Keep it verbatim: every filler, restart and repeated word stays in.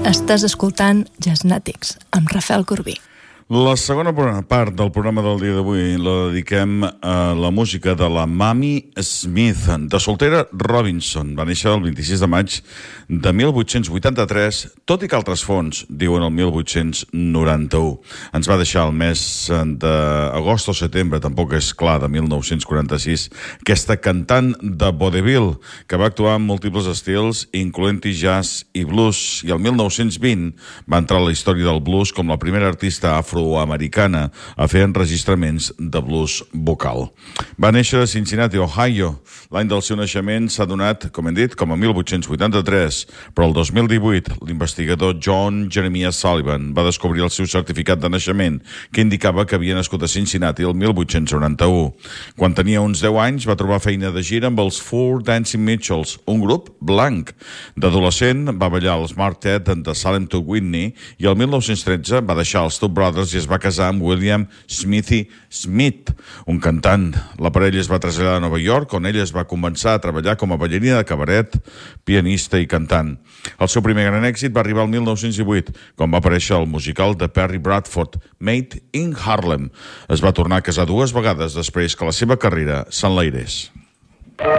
Estàs escoltant Jazznàtics amb Rafael Corbí. La segona part del programa del dia d'avui la dediquem a la música de la Mamie Smith, de soltera Robinson. Va néixer el vint-i-sis de maig de mil vuit-cents vuitanta-tres, tot i que altres fonts diuen el mil vuit-cents noranta-u. Ens va deixar el mes d'agost o setembre, tampoc és clar, de mil nou-cents quaranta-sis, aquesta cantant de vaudeville que va actuar en múltiples estils, incloent-hi jazz i blues, i el mil nou-cents vint va entrar a la història del blues com la primera artista afroamericana a fer enregistraments de blues vocal. Va néixer a Cincinnati, Ohio. L'any del seu naixement s'ha donat, com hem dit, com a mil vuit-cents vuitanta-tres, però el dos mil divuit l'investigador John Jeremiah Sullivan va descobrir el seu certificat de naixement, que indicava que havia nascut a Cincinnati el mil vuit-cents noranta-u. Quan tenia uns deu anys va trobar feina de gira amb els Four Dancing Mitchells, un grup blanc. D'adolescent va ballar al Smart Ted de Salem to Whitney i el mil nou-cents tretze va deixar els Two Brothers i es va casar amb William Smithy Smith, un cantant. La parella es va traslladar a Nova York, on ella es va començar a treballar com a ballarina de cabaret, pianista i cantant. El seu primer gran èxit va arribar al mil nou-cents divuit, quan va aparèixer al musical de Perry Bradford, Made in Harlem. Es va tornar a casar dues vegades després que la seva carrera s'enlairés.